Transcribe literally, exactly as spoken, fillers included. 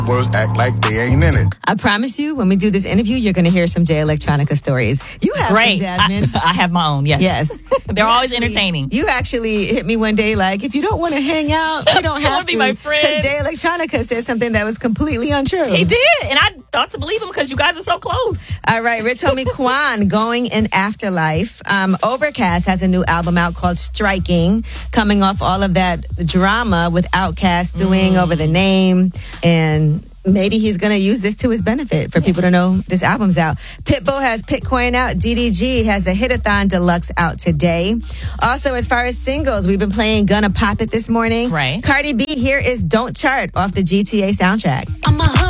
boys act like they ain't in it. I promise you, when we do this interview, you're going to hear some Jay Electronica stories. You have Great. some, Jasmine. I, I have my own, yes. Yes. They're You always actually- entertaining. You actually hit me one day like, if you don't want to hang out, you don't You have wanna to. be my friend. Because Jay Electronica said something that was completely untrue. He did, and I thought to believe him because you guys are so close. All right, Rich Homie Quan, Going in Afterlife. Um, Overcast has a new album out called Striking, coming off all of that drama with Outkast suing Mm. over the name, and maybe he's going to use this to his benefit for people to know this album's out. Pitbull has Pitcoin out. D D G has a Hitathon Deluxe out today. Also, as far as singles, we've been playing Gonna Pop It this morning. Right. Cardi B, here is Don't Chart off the G T A soundtrack. I'm a